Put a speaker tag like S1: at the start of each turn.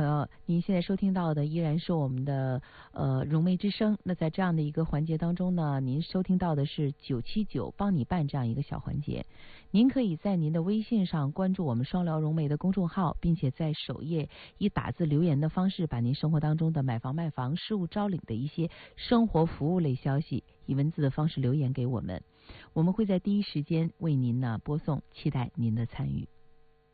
S1: 朋友，您现在收听到的依然是我们的融媒之声。那在这样的一个环节当中呢，您收听到的是979帮你办这样一个小环节。您可以在您的微信上关注我们双聊融媒的公众号，并且在首页以打字留言的方式，把您生活当中的买房卖房、事务招领的一些生活服务类消息以文字的方式留言给我们，我们会在第一时间为您呢播送，期待您的参与。